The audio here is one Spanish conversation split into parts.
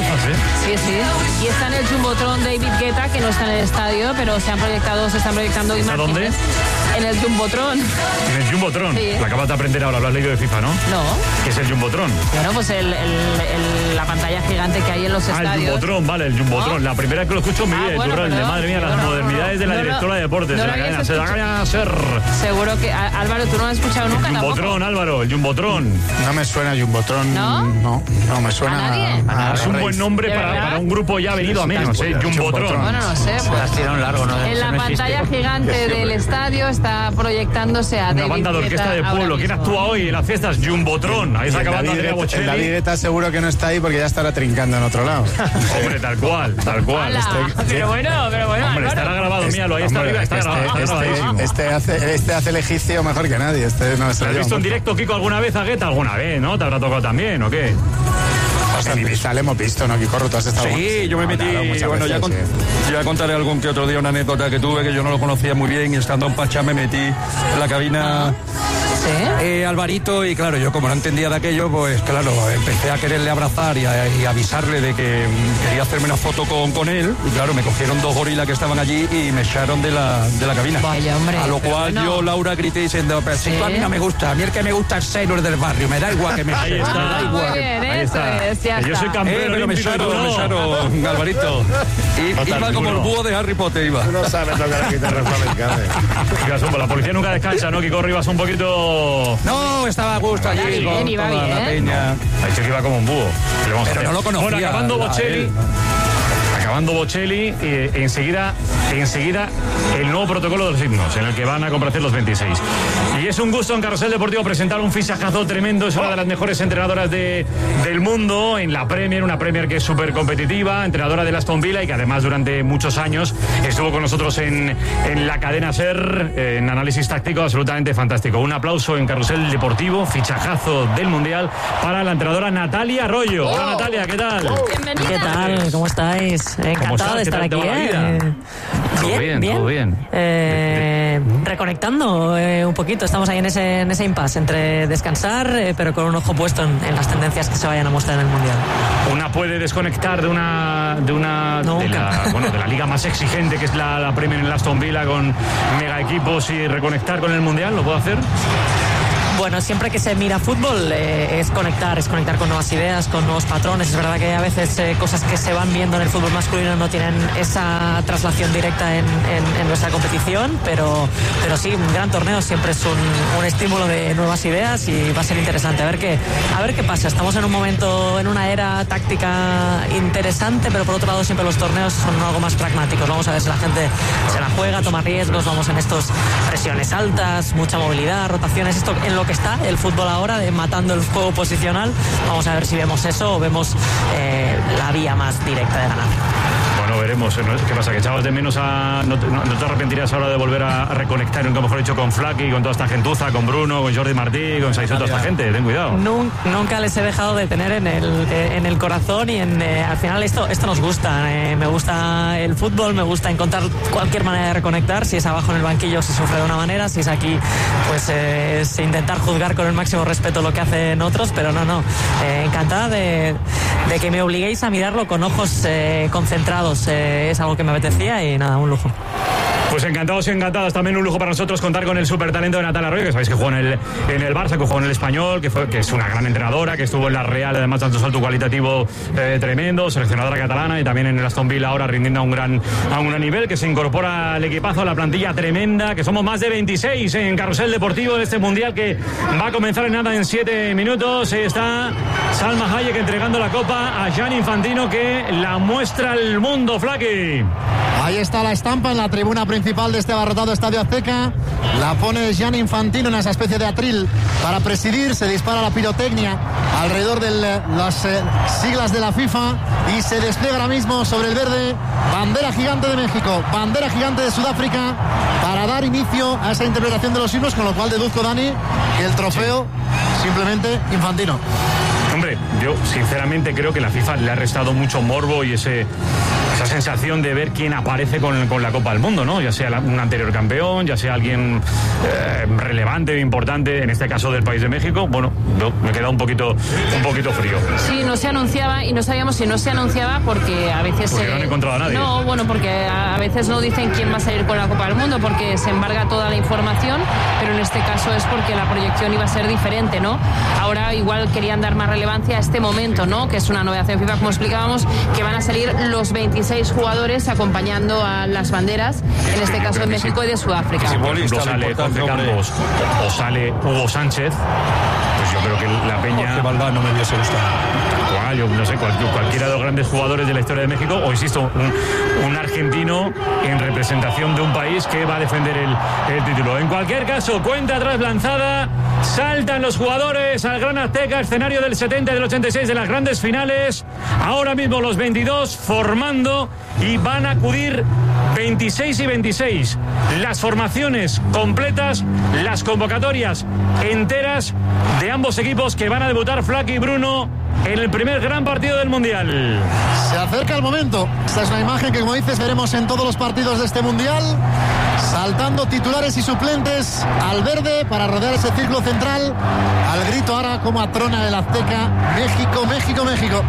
alzas, Sí. Y está en el Jumbotron David Guetta, que no está en el estadio, pero se están proyectando imágenes. ¿A dónde? En el Jumbotron. En el Jumbotron. Sí. La acabas de aprender ahora, lo has leído de FIFA, ¿no? No. ¿Qué es el Jumbotron? Bueno, pues la pantalla gigante que hay en los estadios. El Jumbotron, vale, el Jumbotron. ¿No? La primera que lo escucho en mi vida, bueno, madre mía, las modernidades de la directora de deportes, de la cadena SER. Seguro que, Álvaro, tú no lo has escuchado nunca tampoco. El Jumbotron, Álvaro, el Jumbotron. No me suena Jumbotron. ¿No? No me suena. ¿A nadie? Es un buen nombre para un grupo ya venido a menos, Jumbotron. Bueno, no sé. Las tiraron largo, ¿no? En la pantalla gigante del estadio está proyectándose a David Una banda de orquesta de pueblo. ¿Quién actúa hoy en las fiestas? Jumbotron. Ahí está acabando Andrea Bocelli. David Guetta seguro que no está ahí porque ya estará trincando en otro lado. Hombre, tal cual. Pero bueno. Hombre, estará grabado, míralo, ahí está arriba, está grabado. Este hace el egipcio mejor que nadie. No ¿Lo has visto en directo, Kiko, alguna vez a Guetta? ¿Alguna vez, no? ¿Te habrá tocado también o qué? En Ibiza le hemos visto, ¿no, Kiko? ¿Tú has estado? Sí, yo me metí, bueno, ya contaré algún que otro día una anécdota que tuve, que yo no lo conocía muy bien, y estando en Pachá me metí en la cabina Alvarito, y claro, yo como no entendía de aquello, pues claro, empecé a quererle abrazar y avisarle de que quería hacerme una foto con él, y claro, me cogieron 2 gorilas que estaban allí y me echaron de la cabina. Vaya, hombre, a lo cual yo, Laura, grité diciendo, pero si tú a mí no me gusta, a mí el que me gusta es Sailor del barrio, me da igual que me Ahí está, me da igual. Ahí está. Yo soy campeón. Pero me echaron, Alvarito. Iba como el búho de Harry Potter, iba. Tú no sabes tocar la guitarra flamenca. La policía nunca descansa, ¿no? Kiko Rivas un poquito... No, estaba a gusto allí con iba toda bien, la peña. Ha dicho que iba como un búho. Pero no lo conocía. Bueno, acabando Bocelli, enseguida el nuevo protocolo de los himnos, en el que van a complacer los 26. Y es un gusto en Carrusel Deportivo presentar un fichajazo tremendo. Es una de las mejores entrenadoras del mundo en la Premier, una Premier que es súper competitiva, entrenadora del Aston Villa y que además durante muchos años estuvo con nosotros en la cadena SER, en análisis táctico, absolutamente fantástico. Un aplauso en Carrusel Deportivo, fichajazo del Mundial para la entrenadora Natalia Arroyo. Hola Natalia, ¿qué tal? Bienvenida. ¿Qué tal? ¿Cómo estáis? Encantada de estar aquí. Todo bien. Reconectando un poquito. Estamos ahí en ese impasse entre descansar, pero con un ojo puesto en las tendencias que se vayan a mostrar en el Mundial. Una puede desconectar de la liga más exigente, que es la Premier en el Aston Villa, con mega equipos, y reconectar con el Mundial. ¿Lo puedo hacer? Bueno, siempre que se mira fútbol es conectar con nuevas ideas, con nuevos patrones. Es verdad que a veces cosas que se van viendo en el fútbol masculino no tienen esa traslación directa en nuestra competición, pero sí, un gran torneo siempre es un estímulo de nuevas ideas, y va a ser interesante a ver qué pasa. Estamos en un momento, en una era táctica interesante, pero por otro lado siempre los torneos son algo más pragmáticos. Vamos a ver si la gente se la juega, toma riesgos, vamos en estos presiones altas, mucha movilidad, rotaciones, esto en lo que está el fútbol ahora, matando el juego posicional. Vamos a ver si vemos eso o vemos la vía más directa de ganar. Bueno, veremos. ¿Qué pasa? ¿Que echabas de menos no te arrepentirías ahora de volver a reconectar, nunca mejor dicho, con Flaky, con toda esta gentuza, con Bruno, con Jordi Martí, con Saizó, toda esta gente? Ten cuidado. Nunca les he dejado de tener en el corazón, y al final esto nos gusta. Me gusta el fútbol, me gusta encontrar cualquier manera de reconectar. Si es abajo en el banquillo se sufre de una manera, si es aquí pues es intentar juzgar con el máximo respeto lo que hacen otros, pero no. Encantada de que me obliguéis a mirarlo con ojos concentrados. Es algo que me apetecía y nada, un lujo. Pues encantados y encantadas. También un lujo para nosotros contar con el supertalento de Natalia Arroyo, que sabéis que jugó en el Barça, que jugó en el Español, que es una gran entrenadora, que estuvo en la Real, además dando un salto cualitativo tremendo, seleccionadora catalana, y también en el Aston Villa ahora rindiendo a un gran nivel, que se incorpora al equipazo, a la plantilla tremenda, que somos más de 26 en Carrusel Deportivo de este Mundial, que va a comenzar en nada, en 7 minutos. Está Salma Hayek entregando la copa a Gianni Infantino, que la muestra al mundo. Flaky. Ahí está la estampa en la tribuna principal de este abarrotado Estadio Azteca. La pone Gianni Infantino en esa especie de atril para presidir. Se dispara la pirotecnia alrededor de las siglas de la FIFA y se despliega ahora mismo sobre el verde bandera gigante de México, bandera gigante de Sudáfrica, para dar inicio a esa interpretación de los himnos, con lo cual deduzco, Dani, que el trofeo simplemente Infantino. Hombre, Hombre, yo sinceramente creo que la FIFA le ha restado mucho morbo y esa sensación de ver quién aparece con la Copa del Mundo, ¿no? Ya sea un anterior campeón, ya sea alguien relevante, importante, en este caso del país de México. Bueno, me queda un poquito frío. Sí, no se anunciaba y no sabíamos si no se anunciaba porque a veces... Porque no han encontrado a nadie. No, bueno, porque a veces no dicen quién va a salir con la Copa del Mundo porque se embarga toda la información, pero en este caso es porque la proyección iba a ser diferente, ¿no? Ahora igual querían dar más relevancia a este momento, ¿no? Que es una novedad en FIFA, como explicábamos, que van a salir los 26 jugadores acompañando a las banderas, en este caso de México y de Sudáfrica. Si por ejemplo sale Jorge Campos o sale Hugo Sánchez, pues yo creo que la Peña... Jorge Valdán no me hubiese gustado. Yo no sé, cualquiera de los grandes jugadores de la historia de México, o insisto, un argentino en representación de un país que va a defender el título. En cualquier caso, cuenta atrás lanzada, saltan los jugadores al Gran Azteca, escenario del 70 y del 86 de las grandes finales. Ahora mismo los 22 formando y van a acudir 26 y 26. Las formaciones completas, las convocatorias enteras de ambos equipos que van a debutar Flaky y Bruno en el primer gran partido del Mundial. Se acerca el momento. Esta es una imagen que, como dices, veremos en todos los partidos de este Mundial. Saltando titulares y suplentes al verde para rodear ese círculo central. Al grito ahora como atrona el Azteca. México, México, México.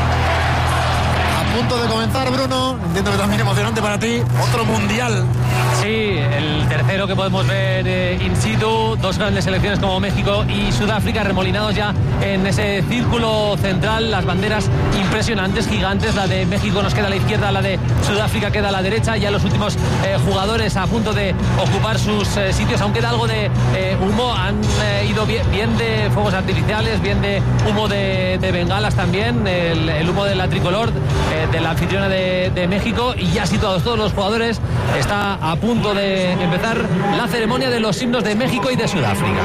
A punto de comenzar, Bruno. Entiendo que también emocionante para ti. Otro Mundial. Sí, el tercero que podemos ver in situ. Dos grandes selecciones como México y Sudáfrica remolinados ya en ese círculo central. Las banderas impresionantes, gigantes. La de México nos queda a la izquierda, la de Sudáfrica queda a la derecha. Ya los últimos jugadores a punto de ocupar sus sitios. Aún queda algo de humo. Han ido bien de fuegos artificiales, bien de humo de bengalas también. El humo de la tricolor, de la anfitriona de México. Y ya situados todos los jugadores, está a punto de empezar la ceremonia de los himnos de México y de Sudáfrica.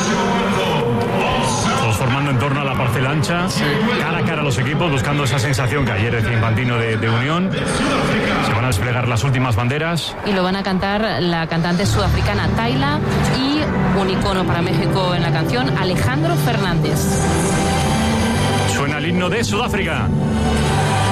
Todos formando en torno a la parcela ancha, cara a cara a los equipos, buscando esa sensación que ayer decía Infantino de unión. Se van a desplegar las últimas banderas. Y lo van a cantar la cantante sudafricana Tayla y un icono para México en la canción, Alejandro Fernández. Suena el himno de Sudáfrica.